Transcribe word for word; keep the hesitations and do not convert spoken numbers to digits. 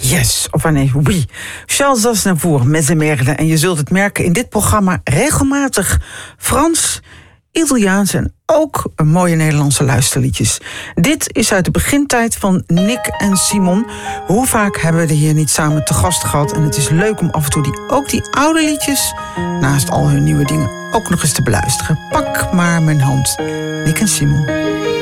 Yes, of nee, oui. Charles Aznavour met zijn merle. En je zult het merken in dit programma regelmatig Frans, Italiaans en ook mooie Nederlandse luisterliedjes. Dit is uit de begintijd van Nick en Simon. Hoe vaak hebben we er hier niet samen te gast gehad? En het is leuk om af en toe die, ook die oude liedjes, naast al hun nieuwe dingen, ook nog eens te beluisteren. Pak maar mijn hand. Nick en Simon.